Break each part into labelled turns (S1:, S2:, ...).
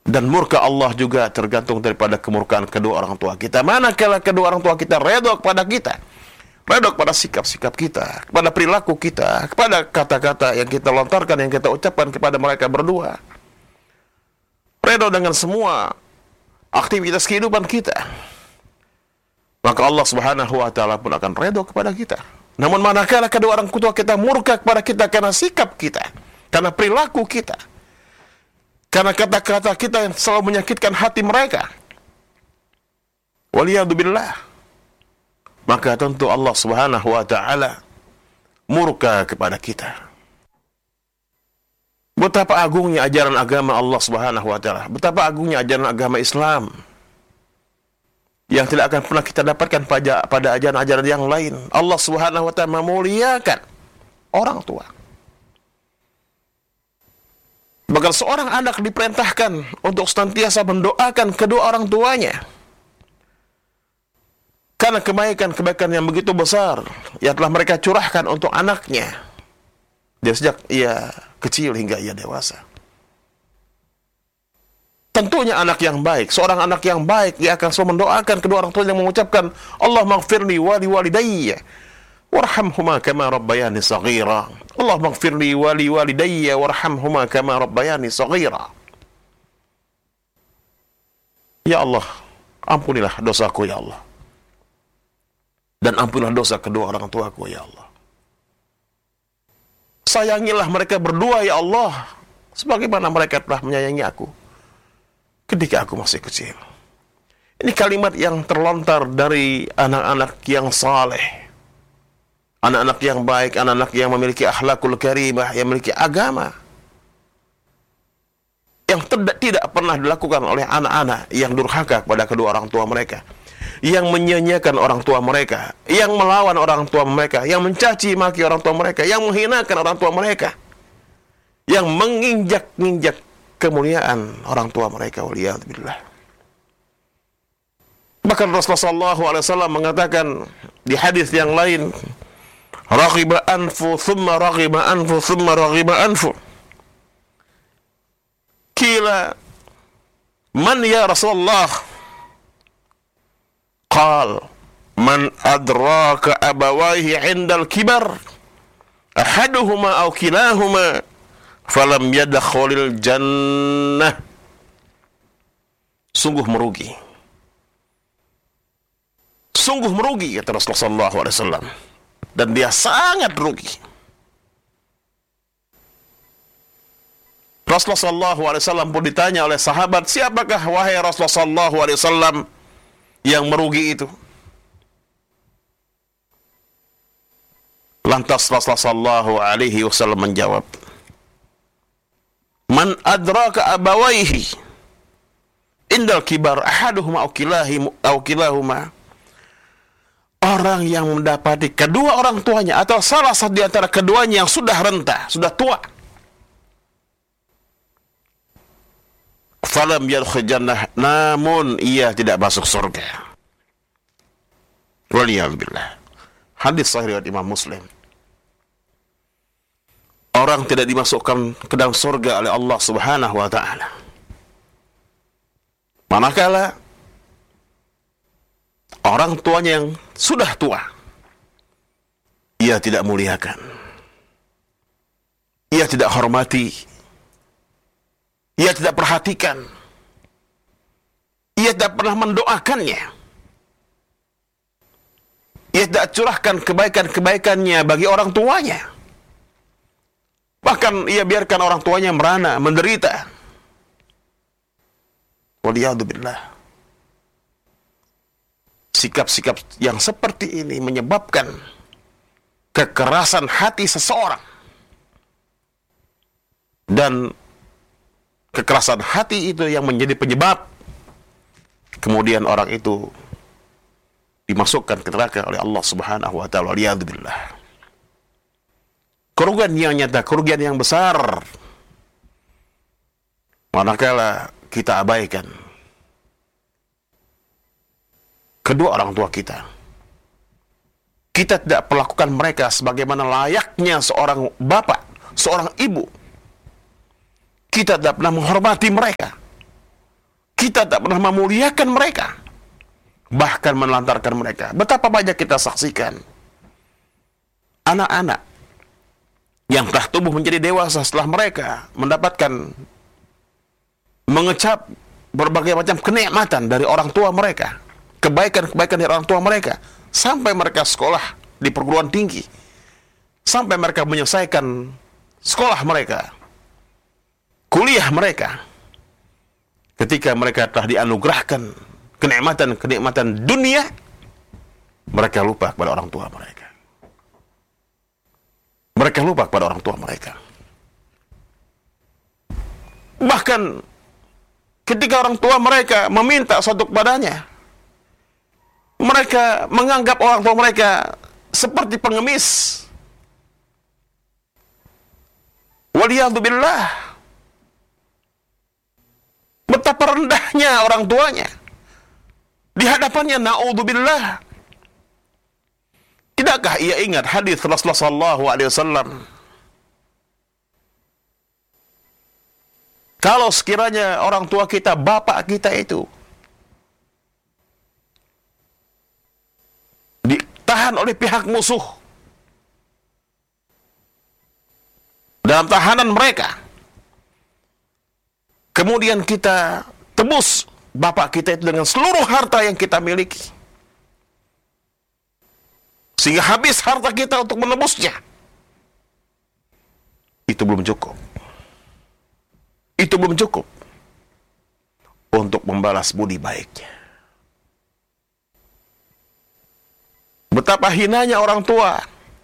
S1: Dan murka Allah juga tergantung daripada kemurkaan kedua orang tua kita. Manakala kedua orang tua kita redha kepada kita, redha kepada sikap-sikap kita, kepada perilaku kita, kepada kata-kata yang kita lontarkan, yang kita ucapkan kepada mereka berdua, redha dengan semua aktivitas kehidupan kita, maka Allah Subhanahu wa ta'ala pun akan redha kepada kita. Namun manakala kedua orang tua kita murka kepada kita karena sikap kita, karena perilaku kita, karena kata-kata kita yang selalu menyakitkan hati mereka, waliyadzubillah, maka tentu Allah Subhanahu wa ta'ala murka kepada kita. Betapa agungnya ajaran agama Allah Subhanahu wa ta'ala, betapa agungnya ajaran agama Islam, yang tidak akan pernah kita dapatkan pada ajaran-ajaran yang lain. Allah Subhanahu wa ta'ala memuliakan orang tua. Bahkan seorang anak diperintahkan untuk senantiasa mendoakan kedua orang tuanya, karena kebaikan-kebaikan yang begitu besar yang telah mereka curahkan untuk anaknya dari sejak ia kecil hingga ia dewasa. Tentunya anak yang baik, seorang anak yang baik, ia akan selalu mendoakan kedua orang tua yang mengucapkan, Allahumma ighfirli wa li walidayya warhamhuma kama rabbayani saghira. Allahumma ighfirli wa li walidayya warhamhuma kama rabbayani saghira. Ya Allah, ampunilah dosaku ya Allah, dan ampunilah dosa kedua orang tuaku ya Allah. Sayangilah mereka berdua ya Allah, sebagaimana mereka telah menyayangi aku ketika aku masih kecil. Ini kalimat yang terlontar dari anak-anak yang saleh, anak-anak yang baik, anak-anak yang memiliki akhlakul karimah, yang memiliki agama, yang tidak pernah dilakukan oleh anak-anak yang durhaka kepada kedua orang tua mereka, yang menyanyiakan orang tua mereka, yang melawan orang tua mereka, yang mencaci maki orang tua mereka, yang menghinakan orang tua mereka, yang menginjak-injak kemuliaan orang tua mereka, waliyadzubillah. Bahkan Rasulullah SAW mengatakan di hadis yang lain, raghiba anfu thumma raghiba anfu thumma raghiba anfu. Qila man ya Rasulullah? Qal man adraka abawaihi 'indal kibar ahaduhuma aw kilahuma falam yadkhulil jannah. Sungguh merugi, sungguh merugi, kata Rasulullah SAW, dan dia sangat rugi. Rasulullah SAW pun ditanya oleh sahabat, siapakah wahai Rasulullah SAW yang merugi itu? Lantas Rasulullah SAW menjawab, man adraka abawaihi indal kibar ahaduhuma aw kilahuma. Orang yang mendapati kedua orang tuanya atau salah satu di antara keduanya yang sudah renta, sudah tua, falam yadkhul jannah, namun ia tidak masuk surga. Waliyadzubillah. Hadis sahih riwayat Imam Muslim. Orang tidak dimasukkan ke dalam surga oleh Allah Subhanahu wa ta'ala manakala orang tuanya yang sudah tua ia tidak muliakan, ia tidak hormati, ia tidak perhatikan, ia tidak pernah mendoakannya, ia tidak curahkan kebaikan-kebaikannya bagi orang tuanya. Bahkan ia biarkan orang tuanya merana, menderita. Waliyadzubillah. Sikap-sikap yang seperti ini menyebabkan kekerasan hati seseorang. Dan kekerasan hati itu yang menjadi penyebab kemudian orang itu dimasukkan ke neraka oleh Allah Subhanahu wa ta'ala. Waliyadzubillah. Kerugian yang nyata, kerugian yang besar manakala kita abaikan kedua orang tua kita. Kita tidak perlakukan mereka sebagaimana layaknya seorang bapak, seorang ibu. Kita tidak pernah menghormati mereka. Kita tak pernah memuliakan mereka, bahkan menelantarkan mereka. Betapa banyak kita saksikan anak-anak yang telah tumbuh menjadi dewasa setelah mereka mendapatkan mengecap berbagai macam kenikmatan dari orang tua mereka, kebaikan-kebaikan dari orang tua mereka, sampai mereka sekolah di perguruan tinggi, sampai mereka menyelesaikan sekolah mereka, kuliah mereka. Ketika mereka telah dianugerahkan kenikmatan-kenikmatan dunia, mereka lupa kepada orang tua mereka. Mereka lupa kepada orang tua mereka. Bahkan ketika orang tua mereka meminta sesuatu kepadanya, mereka menganggap orang tua mereka seperti pengemis. Waliyadzubillah. Betapa rendahnya orang tuanya di hadapannya, naudzubillah. Tidakkah ia ingat hadis Rasulullah sallallahu alaihi wasallam? Kalau sekiranya orang tua kita, bapak kita itu ditahan oleh pihak musuh dalam tahanan mereka, kemudian kita tebus bapak kita itu dengan seluruh harta yang kita miliki, sehingga habis harta kita untuk menebusnya, itu belum cukup. Itu belum cukup untuk membalas budi baiknya. Betapa hinanya orang tua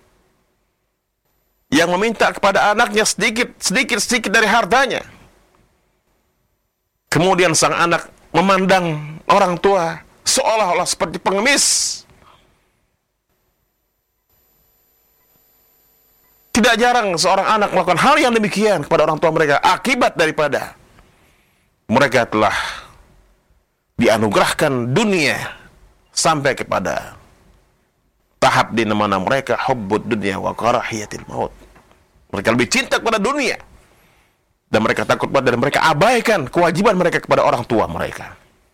S1: yang meminta kepada anaknya sedikit dari hartanya. Kemudian sang anak memandang orang tua seolah-olah seperti pengemis. Tidak jarang seorang anak melakukan hal yang demikian kepada orang tua mereka, akibat daripada mereka telah dianugerahkan dunia sampai kepada tahap di mana mereka hubbud dunya wa karahiyatil maut. Mereka lebih cinta kepada dunia, dan mereka takut pada, dan mereka abaikan kewajiban mereka kepada orang tua mereka.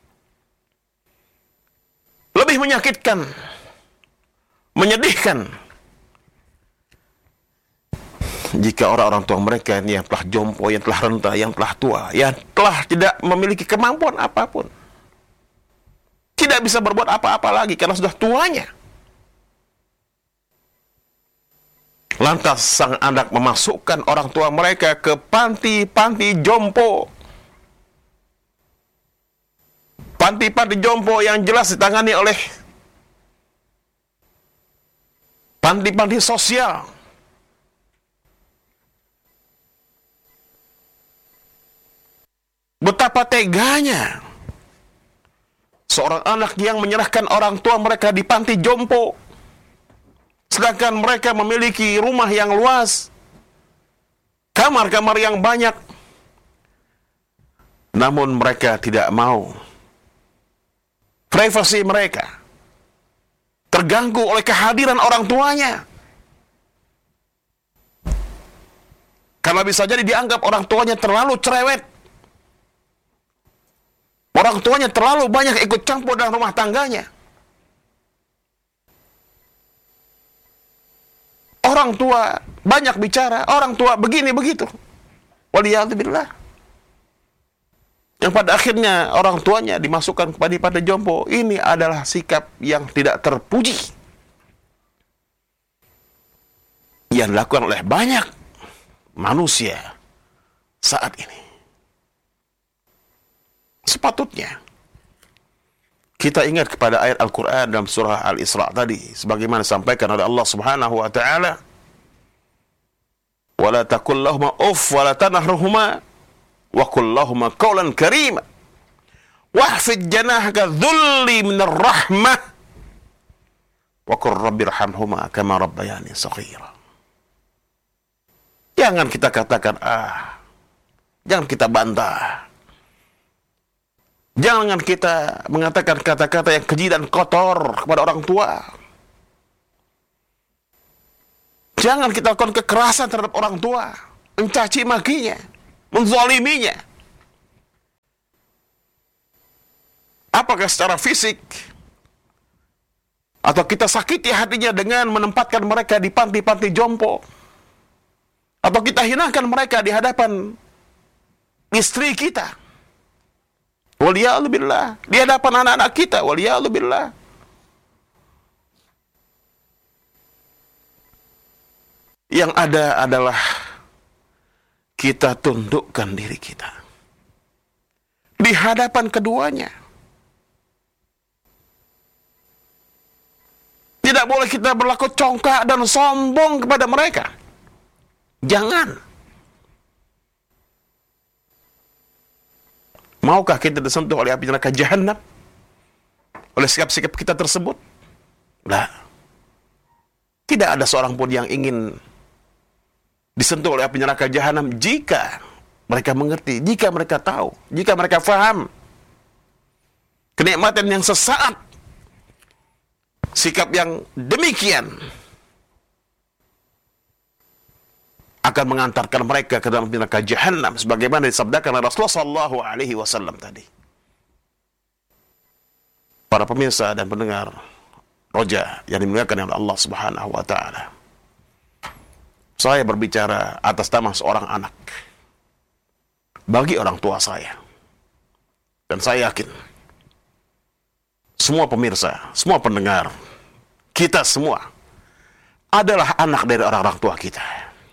S1: Lebih menyakitkan, menyedihkan jika orang-orang tua mereka ini yang telah jompo, yang telah renta, yang telah tua, yang telah tidak memiliki kemampuan apapun, tidak bisa berbuat apa-apa lagi karena sudah tuanya. Lantas sang anak memasukkan orang tua mereka ke panti-panti jompo. Panti-panti jompo yang jelas ditangani oleh panti-panti sosial. Betapa teganya seorang anak yang menyerahkan orang tua mereka di panti jompo, sedangkan mereka memiliki rumah yang luas, kamar-kamar yang banyak, namun mereka tidak mau privasi mereka terganggu oleh kehadiran orang tuanya, karena bisa jadi dianggap orang tuanya terlalu cerewet, orang tuanya terlalu banyak ikut campur dalam rumah tangganya. Orang tua banyak bicara, orang tua begini begitu. Waliyadzubillah. Yang pada akhirnya orang tuanya dimasukkan kepada jompo. Ini adalah sikap yang tidak terpuji yang dilakukan oleh banyak manusia saat ini. Sepatutnya kita ingat kepada ayat Al-Quran dalam surah Al-Isra tadi, sebagaimana disampaikan oleh Allah Subhanahu wa ta'ala, wala taqul lahuma uff wala tanharhuma wa qul lahuma qawlan karima wahfid janahaka dhulli minar rahmah wa qur rabbirhamhuma kama rabbayani shaghira. Jangan kita katakan jangan kita bantah, jangan kita mengatakan kata-kata yang keji dan kotor kepada orang tua. Jangan kita lakukan kekerasan terhadap orang tua, mencaci makinya, menzaliminya. Apakah secara fisik, atau kita sakiti hatinya dengan menempatkan mereka di panti-panti jompo, atau kita hinakan mereka di hadapan istri kita, waliyahulillah, di hadapan anak-anak kita, waliyahulillah. Yang ada adalah kita tundukkan diri kita di hadapan keduanya. Tidak boleh kita berlaku congkak dan sombong kepada mereka. Jangan. Maukah kita disentuh oleh api neraka jahanam? Oleh sikap-sikap kita tersebut? Nah, tidak ada seorang pun yang ingin disentuh oleh api neraka jahanam jika mereka mengerti, jika mereka tahu, jika mereka faham kenikmatan yang sesaat. Sikap yang demikian akan mengantarkan mereka ke dalam neraka jahanam, sebagaimana disabdakan oleh Rasulullah sallallahu alaihi wasallam tadi. Para pemirsa dan pendengar Roja yang dimuliakan oleh Allah Subhanahu wa taala. Saya berbicara atas nama seorang anak bagi orang tua saya. Dan saya yakin semua pemirsa, semua pendengar, kita semua adalah anak dari orang-orang tua kita.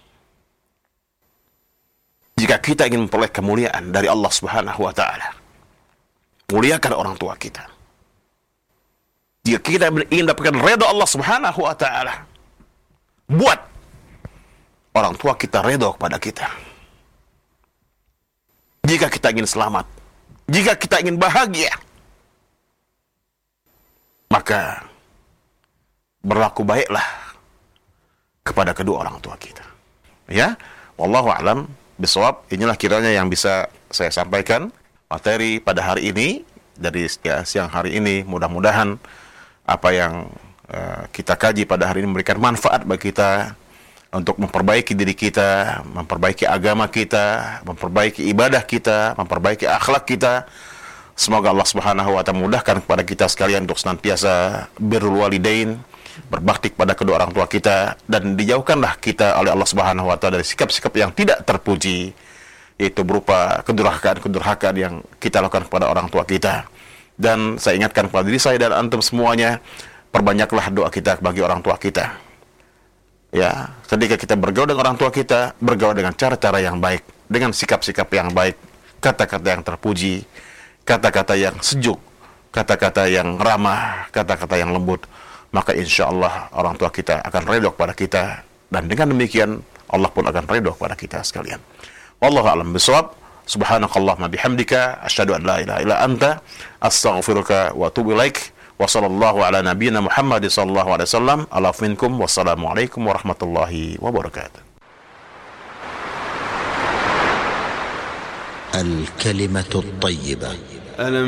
S1: Jika kita ingin memperoleh kemuliaan dari Allah Subhanahu wa taala, muliakan orang tua kita. Jika kita ingin dapatkan redha Allah Subhanahu wa taala, buat orang tua kita redha kepada kita. Jika kita ingin selamat, jika kita ingin bahagia, maka berlaku baiklah kepada kedua orang tua kita. Ya, wallahu a'lam bishawab. Inilah kiranya yang bisa saya sampaikan materi pada hari ini dari siang hari ini. Mudah-mudahan apa yang kita kaji pada hari ini memberikan manfaat bagi kita untuk memperbaiki diri kita, memperbaiki agama kita, memperbaiki ibadah kita, memperbaiki akhlak kita. Semoga Allah Subhanahu wa taala mudahkan kepada kita sekalian untuk senantiasa birrul walidain, berbakti kepada kedua orang tua kita, dan dijauhkanlah kita oleh Allah Subhanahu wa taala dari sikap-sikap yang tidak terpuji, yaitu berupa kedurhakaan yang kita lakukan kepada orang tua kita. Dan saya ingatkan kepada diri saya dan antum semuanya, perbanyaklah doa kita bagi orang tua kita. Ya, ketika kita bergaul dengan orang tua kita, bergaul dengan cara-cara yang baik, dengan sikap-sikap yang baik, kata-kata yang terpuji, kata-kata yang sejuk, kata-kata yang ramah, kata-kata yang lembut, maka insya Allah orang tua kita akan ridho kepada kita, dan dengan demikian Allah pun akan ridho kepada kita sekalian. Wallahu a'lam bishawab. Subhanakallahumma bihamdika asyhadu an la ilaha illa anta astaghfiruka wa atubu ilaik. Wa sallallahu ala nabiyyina Muhammad sallallahu alaihi wasallam. Alaf minkum. Wassalamualaikum warahmatullahi wabarakatuh.
S2: الكلمة الطيبة